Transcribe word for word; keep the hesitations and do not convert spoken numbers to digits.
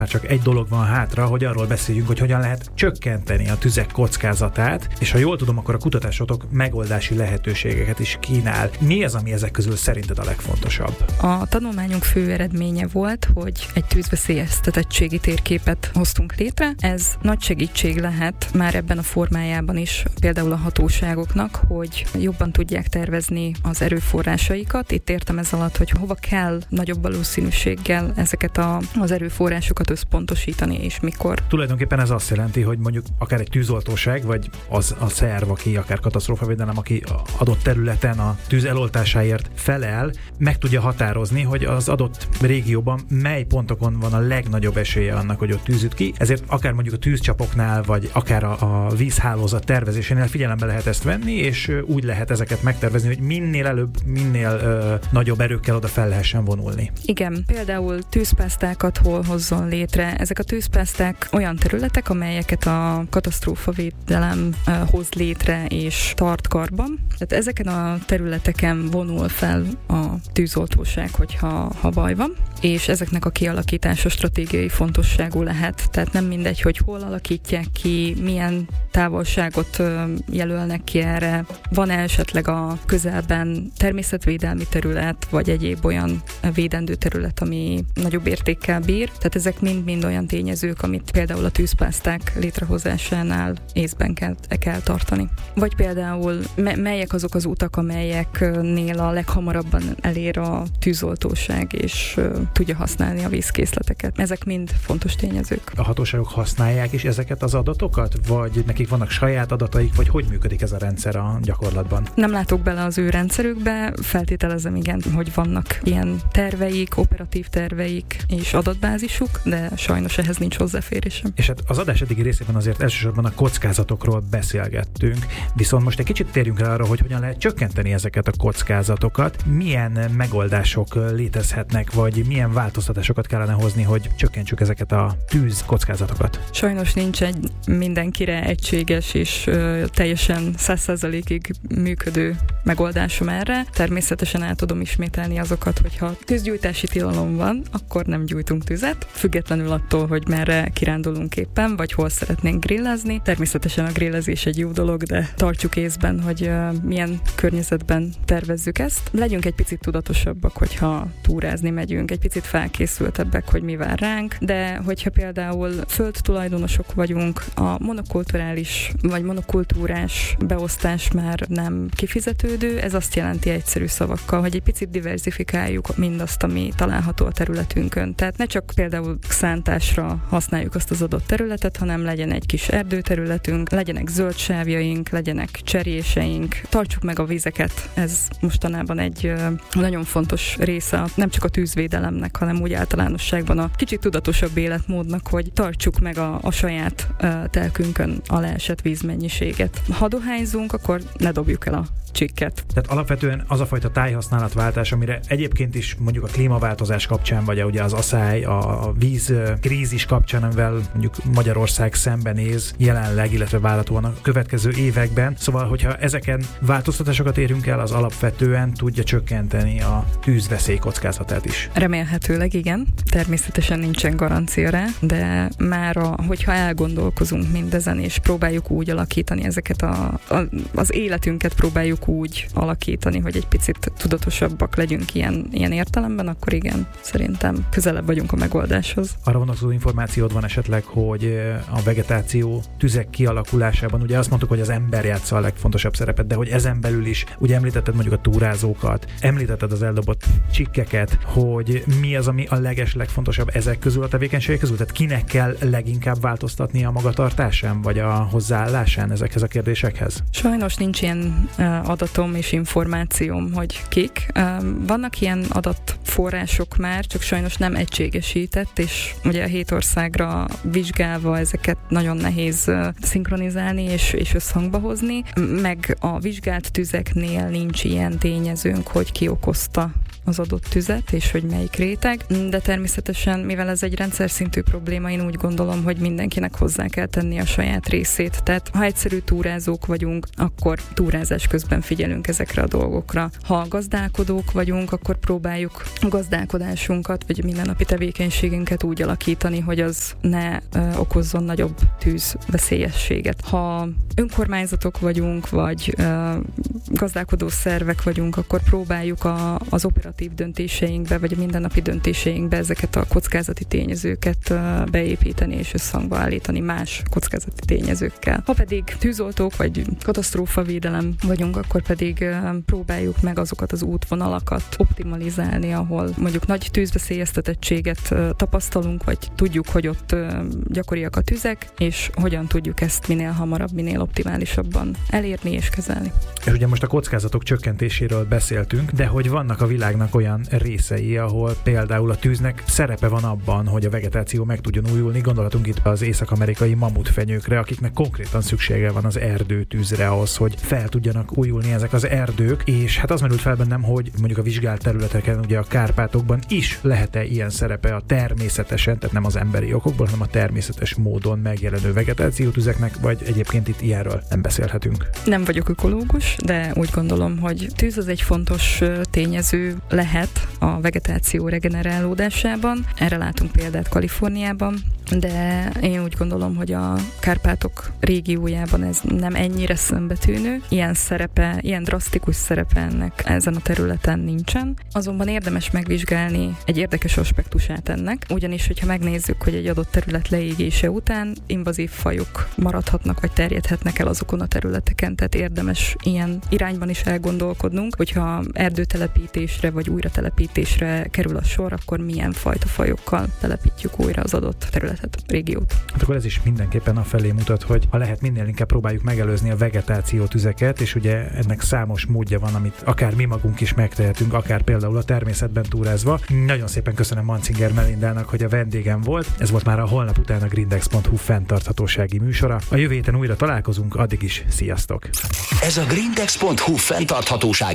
Már csak egy dolog van hátra, hogy arról beszéljünk, hogy hogyan lehet csökkenteni a tüzek kockázatát, és ha jól tudom, akkor a kutatásotok megoldási lehetőségeket is kínál. Mi az, ami ezek közül szerinted a legfontosabb? A tanulmányunk fő eredménye volt, hogy egy tűzveszélyeztetettségi térképet hoztunk létre. Ez nagy segítség lehet már ebben a formájában is például a hatóságoknak, hogy jobban tudják tervezni az erőforrásaikat. Itt értem ez alatt, hogy hova kell nagyobb valószínűséggel ezeket a, az erőforrásokat összpontosítani, és mikor. Tulajdonképpen ez azt jelenti, hogy mondjuk akár egy tűzoltóság, vagy az a szerv, aki akár katasztrófavédelem, aki adott területen a tűz eloltásáért felel, meg tudja határozni, hogy az adott régióban mely pontokon van a legnagyobb esélye annak, hogy ott tűz üt ki. Ezért akár mondjuk a tűzcsapoknál, vagy akár a, a vízhálózat tervezésénél figyelembe lehet ezt venni, és úgy lehet ezeket megtervezni, hogy minél előbb, minél ö, nagyobb erőkkel oda fel lehessen vonulni. Igen, például tűzpásztákat hol hozzon létre. Ezek a tűzpászták olyan területek, amelyeket a katasztrófavédelem uh, hoz létre és tart karban. Tehát ezeken a területeken vonul fel a tűzoltóság, hogyha ha baj van, és ezeknek a kialakítása stratégiai fontosságú lehet. Tehát nem mindegy, hogy hol alakítják ki, milyen távolságot uh, jelölnek ki erre. Van esetleg a közelben természetvédelmi terület, vagy egyéb olyan védendő terület, ami nagyobb értékkel bír. Tehát ezek mind-mind olyan tényezők, amit például a tűzpászták létrehozásánál észben kell, kell tartani. Vagy például me- melyek azok az utak, amelyeknél a leghamarabban elér a tűzoltóság, és uh, tudja használni a vízkészleteket. Ezek mind fontos tényezők. A hatóságok használják is ezeket az adatokat, vagy nekik vannak saját adataik, vagy hogy működik ez a rendszer a gyakorlatban? Nem látok bele az ő rendszerükbe, feltételezem igen, hogy vannak ilyen terveik, operatív terveik és adatbázisuk, de sajnos ehhez nincs hozzáférésem. És hát az adás eddigi részében azért elsősorban a kockázatokról beszélgettünk, viszont most egy kicsit térjünk rá arra, hogy hogyan lehet csökkenteni ezeket a kockázatokat, milyen megoldások létezhetnek, vagy milyen változtatásokat kellene hozni, hogy csökkentsük ezeket a tűz kockázatokat. Sajnos nincs egy mindenkire egységes és ö, teljesen száz százalékig működő megoldásom erre. Természetesen el tudom ismételni azokat, hogyha tűzgyújtási tilalom van, akkor nem gyújtunk tüzet, függetlenül attól, hogy merre kirándulunk éppen, vagy hol szeretnénk grillezni. Természetesen a grillezés egy jó dolog, de tartjuk észben, hogy uh, milyen környezetben tervezzük ezt. Legyünk egy picit tudatosabbak, hogyha túrázni megyünk, egy picit felkészültebbek, hogy mi vár ránk, de hogyha például földtulajdonosok vagyunk, a monokulturális vagy monokultúrás beosztás már nem kifizetődő, ez azt jelenti egyszerű szavakkal, hogy egy picit diverzifikáljuk mindazt, ami található a területünkön. Tehát ne csak például szántásra használjuk azt az adott területet, hanem legyen egy kis erdőterületünk, legyenek zöldsávjaink, legyenek cserjéseink, tartsuk meg a vizeket. Ez mostanában egy nagyon fontos része nem csak a tűzvédelemnek, hanem úgy általánosságban a kicsit tudatosabb életmódnak, hogy tartsuk meg a, a saját uh, telkünkön a leesett vízmennyiséget. Ha dohányzunk, akkor ne dobjuk el a csikket. Tehát alapvetően az a fajta tájhasználatváltás, amire egyébként is mondjuk a klímaváltozás kapcsán, vagy ugye az asszály, a víz krízis kapcsán, amivel mondjuk Magyarország szembenéz jelenleg, illetve várhatóan a következő években. Szóval, hogyha ezeken változtatásokat érünk el, az alapvetően tudja csökkenteni a tűzveszély kockázatát is. Remélhetőleg igen. Természetesen nincsen garancia rá, de már a, hogyha elgondolkozunk mindezen, és próbáljuk úgy alakítani ezeket a, a, az életünket próbáljuk úgy alakítani, hogy egy picit tudatosabbak legyünk ilyen, ilyen értelemben, akkor igen, szerintem közelebb vagyunk a megoldáshoz. Arra vonatkozó információd van esetleg, hogy a vegetáció tüzek kialakulásában, ugye azt mondtuk, hogy az ember játsza a legfontosabb szerepet, de hogy ezen belül is, ugye említetted mondjuk a túrázókat, említetted az eldobott csikkeket, hogy mi az, ami a leges legfontosabb ezek közül, a tevékenységek közül, tehát kinek kell leginkább változtatni a magatartásán, vagy a hozzáállásán ezekhez a kérdésekhez? Sajnos nincs ilyen uh, adatom és információm, hogy kik. Vannak ilyen adatforrások már, csak sajnos nem egységesített, és ugye a hét országra vizsgálva ezeket nagyon nehéz szinkronizálni és, és összhangba hozni, meg a vizsgált tüzeknél nincs ilyen tényezőnk, hogy ki okozta az adott tüzet, és hogy melyik réteg, de természetesen, mivel ez egy rendszer szintű probléma, én úgy gondolom, hogy mindenkinek hozzá kell tenni a saját részét. Tehát ha egyszerű túrázók vagyunk, akkor túrázás közben figyelünk ezekre a dolgokra. Ha gazdálkodók vagyunk, akkor próbáljuk a gazdálkodásunkat, vagy a mindennapi tevékenységünket úgy alakítani, hogy az ne ö, okozzon nagyobb tűzveszélyességet. Ha önkormányzatok vagyunk, vagy ö, gazdálkodó szervek vagyunk, akkor próbáljuk a, az operatív döntéseinkbe, vagy a mindennapi döntéseinkbe ezeket a kockázati tényezőket ö, beépíteni és összhangba állítani más kockázati tényezőkkel. Ha pedig tűzoltók, vagy katasztrófavédelem vagyunk, akkor pedig ö, próbáljuk meg azokat az útvonalakat optimalizálni, ahol mondjuk nagy tűzveszélyeztetettséget ö, tapasztalunk, vagy tudjuk, hogy ott ö, gyakoriak a tüzek, és hogyan tudjuk ezt minél hamarabb, minél optimálisabban elérni és kezelni. És ugye most a kockázatok csökkentéséről beszéltünk, de hogy vannak a világnak olyan részei, ahol például a tűznek szerepe van abban, hogy a vegetáció meg tudjon újulni. Gondolhatunk itt az észak-amerikai mamutfenyőkre, akiknek konkrétan szüksége van az erdőtűzre ahhoz, hogy fel tudjanak újulni ezek az erdők, és hát az merült fel bennem, hogy mondjuk a vizsgált területeken, ugye a Kárpátokban is lehet-e ilyen szerepe a természetesen, tehát nem az emberi okokból, hanem a természetes módon megjelenő vegetációtüzeknek, vagy egyébként itt ilyenről nem beszélhetünk. Nem vagyok ökológus, de úgy gondolom, hogy tűz az egy fontos tényező lehet a vegetáció regenerálódásában. Erre látunk példát Kaliforniában, de én úgy gondolom, hogy a Kárpátok régiójában ez nem ennyire szembetűnő. Ilyen szerepe, ilyen drasztikus szerepe ennek ezen a területen nincsen. Azonban érdemes megvizsgálni egy érdekes aspektusát ennek, ugyanis, hogyha megnézzük, hogy egy adott terület leégése után invazív fajok maradhatnak, vagy terjedhetnek el azokon a területeken, tehát érdemes ilyen irányban is elgondolkodnunk, hogyha erdőtelepítésre vagy újratelepítésre kerül a sor, akkor milyen fajta fajokkal telepítjük újra az adott területet, régiót. Hát akkor ez is mindenképpen afelé mutat, hogy ha lehet, minél inkább próbáljuk megelőzni a vegetáció tüzeket, és ugye ennek számos módja van, amit akár mi magunk is megtehetünk, akár például a természetben túrázva. Nagyon szépen köszönöm Mancinger Melindának, hogy a vendégem volt. Ez volt már a Holnap után a grindex pont hu fenntarthatósági műsora. A jövő héten újra találkozunk, addig is sziasztok! Ez a grindex pont hu fenntarthatóság